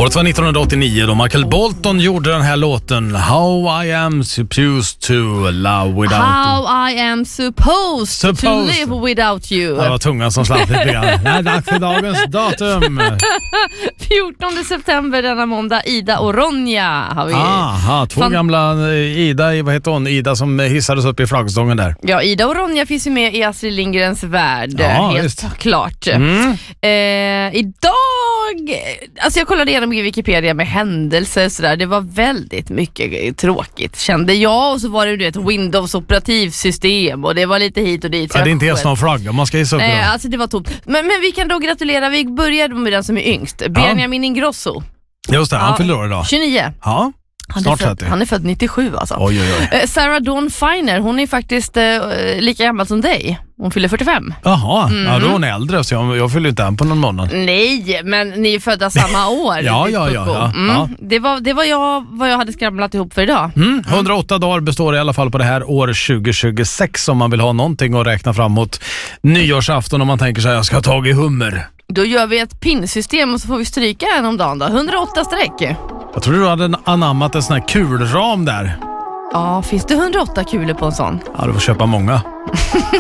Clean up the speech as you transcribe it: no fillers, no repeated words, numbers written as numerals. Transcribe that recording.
Året var 1989 då Michael Bolton gjorde den här låten How I am supposed to love without How I am supposed to live without you. Det var tungan som slapp lite grann. Nej, dags för dagens datum. 14 september denna måndag. Ida och Ronja har vi. Aha, två gamla Ida, vad heter hon? Ida som hissades upp i flaggstången där. Ja, Ida och Ronja finns ju med i Astrid Lindgrens värld. Ja, helt just. klart. Idag, alltså jag kollade igenom i Wikipedia med händelser och sådär. Det var väldigt mycket tråkigt, kände jag. Och så var det ett Windows operativsystem och det var lite hit och dit. Ja, det är inte ens någon flagga, man ska hissa upp det. Alltså det var tomt. Men vi kan då gratulera, vi började med den som är yngst. Benjamin Ingrosso. Just det, han fyller år idag. 29. Ja. Han är född 97 alltså. Oj. Sarah Dawn Finer, hon är faktiskt lika gammal som dig. Hon fyller 45. Jaha, ja, då är hon äldre så jag fyller inte än på någon månad. Nej, men ni är födda samma år. Ja. Det var vad jag hade skramlat ihop för idag. 108 dagar består i alla fall på det här år 2026 om man vill ha någonting att räkna fram mot nyårsafton om man tänker sig jag ska ha tag i hummer. Då gör vi ett pinsystem och så får vi stryka en om dagen då. 108 streck. Jag tror du hade anammat en sån här kulram där. Ja, finns det 108 kulor på en sån? Ja, du får köpa många.